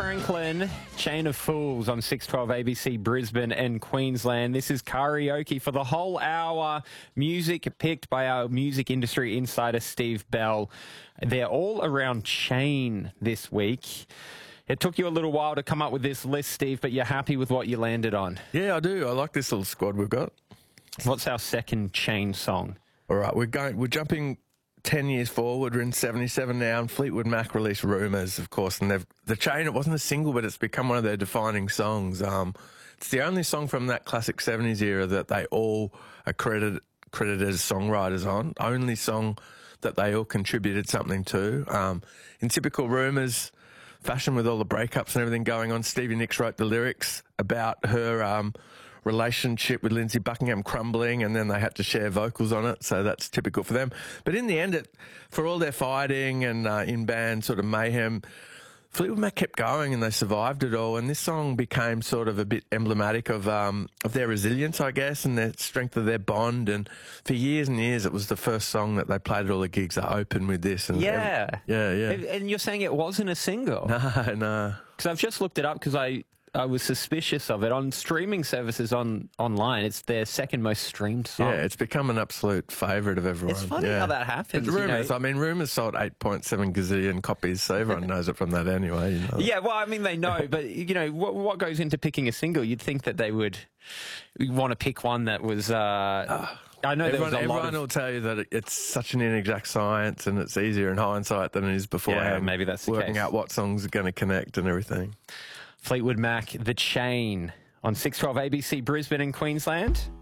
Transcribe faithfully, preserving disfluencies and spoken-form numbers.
Franklin, Chain of Fools on six twelve A B C Brisbane and Queensland. This is karaoke for the whole hour. Music picked by our music industry insider, Steve Bell. They're all around Chain this week. It took you a little while to come up with this list, Steve, but you're happy with what you landed on. Yeah, I do. I like this little squad we've got. What's our second Chain song? All right, we're going. We're jumping ten years forward. We're in seventy-seven now, and Fleetwood Mac released Rumours, of course, and they've the Chain. It wasn't a single, but it's become one of their defining songs. Um, it's the only song from that classic seventies era that they all are credited credited as songwriters on. Only song that they all contributed something to. Um, in typical Rumours fashion, with all the breakups and everything going on, Stevie Nicks wrote the lyrics about her um, relationship with Lindsey Buckingham crumbling, and then they had to share vocals on it, so that's typical for them. But in the end, it, for all their fighting and uh, in-band sort of mayhem, Fleetwood Mac kept going and they survived it all, and this song became sort of a bit emblematic of um, of their resilience, I guess, and the strength of their bond. And for years and years, it was the first song that they played at all the gigs. They opened with this. And Yeah. every, yeah, yeah. And you're saying it wasn't a single? No, no. Because I've just looked it up because I... I was suspicious of it. On streaming services on online, it's their second most streamed song. Yeah, it's become an absolute favourite of everyone. It's funny yeah. how that happens. But Rumours, you know? I mean, Rumours sold eight point seven gazillion copies, so everyone knows it from that anyway. You know. Yeah, well, I mean, they know, but, you know, what, what goes into picking a single? You'd think that they would want to pick one that was... Uh, uh, I know everyone, there was a lot everyone of... will tell you that it, it's such an inexact science and it's easier in hindsight than it is beforehand. Yeah, maybe that's the working case. out what songs are going to connect and everything. Fleetwood Mac, The Chain, on six twelve A B C Brisbane and Queensland.